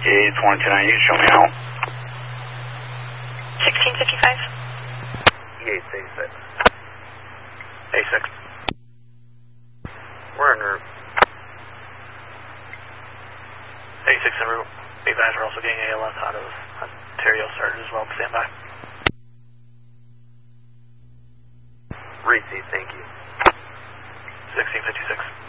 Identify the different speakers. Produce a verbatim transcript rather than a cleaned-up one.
Speaker 1: It's one two nine, you show me out.
Speaker 2: sixteen fifty-five.
Speaker 3: E eight eighty-six.
Speaker 1: A six.
Speaker 3: We're en route.
Speaker 4: A six en route. Be advised, we're also getting A L S out of Ontario started as well. Stand by.
Speaker 3: Receive, thank you.
Speaker 4: sixteen fifty-six.